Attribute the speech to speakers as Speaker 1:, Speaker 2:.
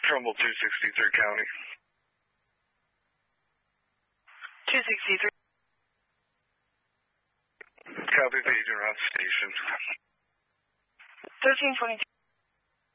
Speaker 1: Trumbull 263 County.
Speaker 2: 263.
Speaker 1: Copy, paging around the station.
Speaker 2: 1322.